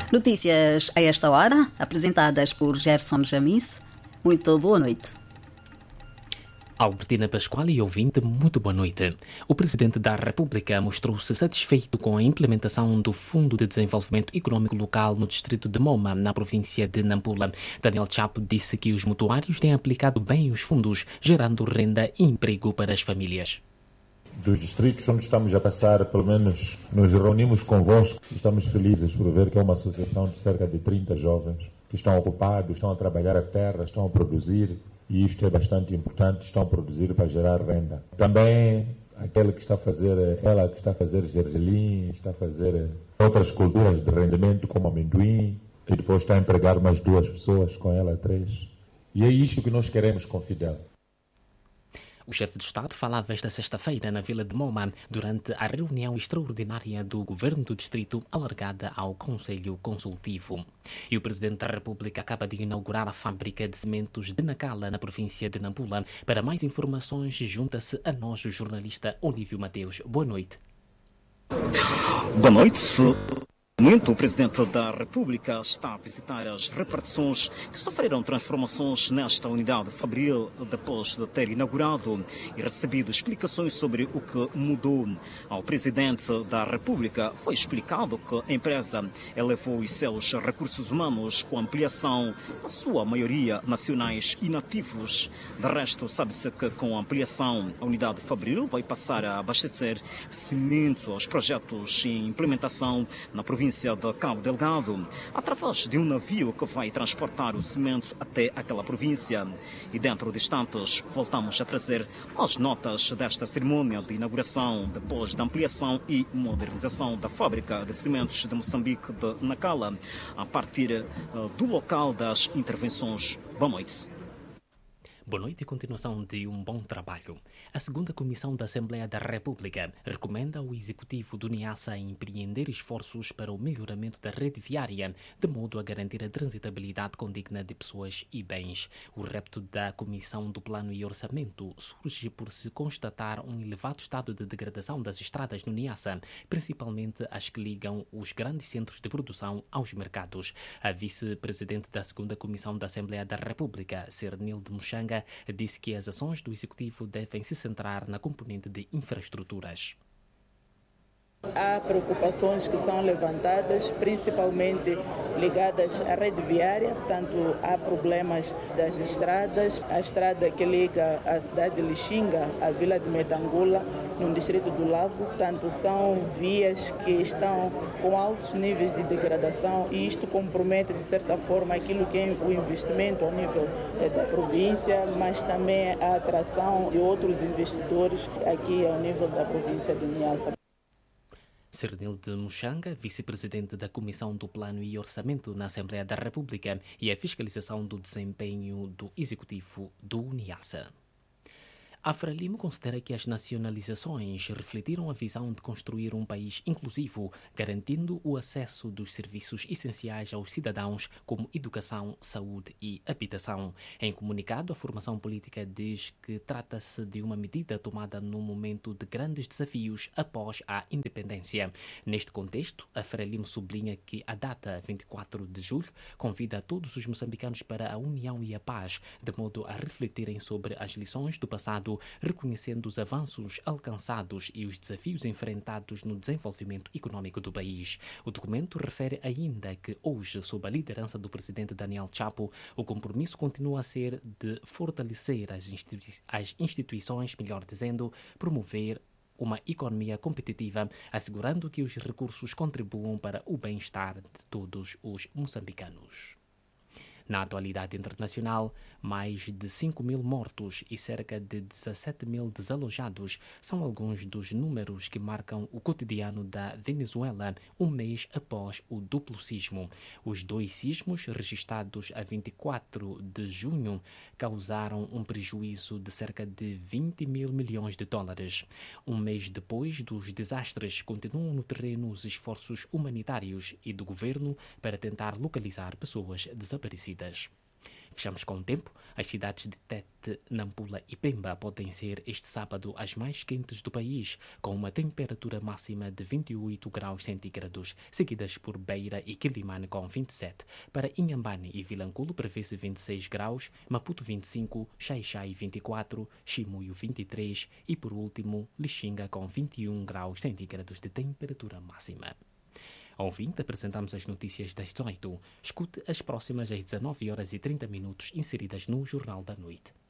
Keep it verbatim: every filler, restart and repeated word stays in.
Notícias a esta hora, apresentadas por Gerson Jamis. Muito boa noite. Albertina Pascoal e ouvinte, muito boa noite. O Presidente da República mostrou-se satisfeito com a implementação do Fundo de Desenvolvimento Econômico Local no distrito de Moma, na província de Nampula. Daniel Chapo disse que os mutuários têm aplicado bem os fundos, gerando renda e emprego para as famílias. Dos distritos onde estamos a passar, pelo menos nos reunimos convosco e estamos felizes por ver que é uma associação de cerca de trinta jovens que estão ocupados, estão a trabalhar a terra, estão a produzir, e isto é bastante importante, estão a produzir para gerar renda. Também aquele que está a fazer, ela que está a fazer gergelim, está a fazer outras culturas de rendimento como amendoim, e depois está a empregar mais duas pessoas com ela, três. E é isto que nós queremos com Fidel. O chefe de Estado falava esta sexta-feira na Vila de Moma durante a reunião extraordinária do Governo do Distrito alargada ao Conselho Consultivo. E o Presidente da República acaba de inaugurar a fábrica de cimentos de Nacala, na província de Nampula. Para mais informações, junta-se a nós o jornalista Olívio Mateus. Boa noite. Boa noite. O Presidente da República está a visitar as repartições que sofreram transformações nesta unidade fabril depois de ter inaugurado e recebido explicações sobre o que mudou. Ao Presidente da República foi explicado que a empresa elevou os seus recursos humanos com ampliação, na sua maioria nacionais e nativos. De resto, sabe-se que com a ampliação a unidade fabril vai passar a abastecer cimento aos projetos em implementação na província de Cabo Delgado, através de um navio que vai transportar o cimento até aquela província. E dentro de instantes voltamos a trazer as notas desta cerimônia de inauguração depois da ampliação e modernização da fábrica de cimentos de Moçambique de Nacala, a partir uh, do local das intervenções. Boa noite. Boa noite e continuação de um bom trabalho. A segunda Comissão da Assembleia da República recomenda ao Executivo do Niassa empreender esforços para o melhoramento da rede viária, de modo a garantir a transitabilidade condigna de pessoas e bens. O repto da Comissão do Plano e Orçamento surge por se constatar um elevado estado de degradação das estradas no Niassa, principalmente as que ligam os grandes centros de produção aos mercados. A vice-presidente da segunda Comissão da Assembleia da República, Cernilde Muxanga, disse que as ações do Executivo devem se centrar na componente de infraestruturas. Há preocupações que são levantadas, principalmente ligadas à rede viária, portanto há problemas das estradas, a estrada que liga a cidade de Lixinga à vila de Metangula, no distrito do Lago, portanto são vias que estão com altos níveis de degradação e isto compromete de certa forma aquilo que é o investimento ao nível da província, mas também a atração de outros investidores aqui ao nível da província de Niassa. Cernilde Muxanga, vice-presidente da Comissão do Plano e Orçamento na Assembleia da República e a fiscalização do desempenho do Executivo do Niassa. A Frelimo considera que as nacionalizações refletiram a visão de construir um país inclusivo, garantindo o acesso dos serviços essenciais aos cidadãos, como educação, saúde e habitação. Em comunicado, a formação política diz que trata-se de uma medida tomada num momento de grandes desafios após a independência. Neste contexto, a Frelimo sublinha que a data vinte e quatro de julho convida todos os moçambicanos para a união e a paz, de modo a refletirem sobre as lições do passado, reconhecendo os avanços alcançados e os desafios enfrentados no desenvolvimento econômico do país. O documento refere ainda que hoje, sob a liderança do presidente Daniel Chapo, o compromisso continua a ser de fortalecer as, institui- as instituições, melhor dizendo, promover uma economia competitiva, assegurando que os recursos contribuam para o bem-estar de todos os moçambicanos. Na atualidade internacional, mais de cinco mil mortos e cerca de dezassete mil desalojados são alguns dos números que marcam o cotidiano da Venezuela um mês após o duplo sismo. Os dois sismos, registrados a vinte e quatro de junho, causaram um prejuízo de cerca de vinte mil milhões de dólares. Um mês depois dos desastres, continuam no terreno os esforços humanitários e do governo para tentar localizar pessoas desaparecidas. Fechamos com o tempo. As cidades de Tete, Nampula e Pemba podem ser este sábado as mais quentes do país, com uma temperatura máxima de vinte e oito graus centígrados, seguidas por Beira e Quilimane com vinte e sete. Para Inhambane e Vilanculo prevê-se vinte e seis graus, Maputo vinte e cinco, Xai-Xai vinte e quatro, Chimoio vinte e três e, por último, Lixinga com vinte e um graus centígrados de temperatura máxima. Ao fim, apresentamos as notícias das dezoito. Escute as próximas às dezanove horas e trinta minutos inseridas no Jornal da Noite.